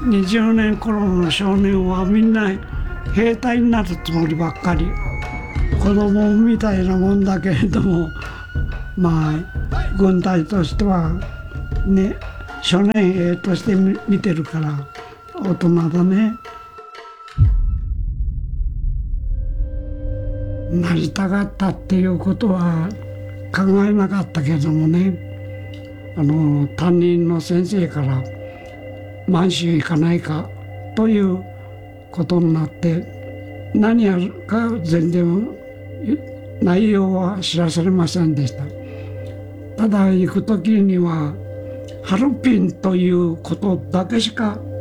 20年頃の少年はみんな兵隊になるつもりばっかり。子供みたいなもんだけれども、まあ軍隊としてはね、少年兵として見てるから大人だね。なりたかったっていうことは考えなかったけどもね、担任の先生から満州行かないかということになって、何やるか全然内容は知らされませんでした。ただ行く時にはハルピンということだけしか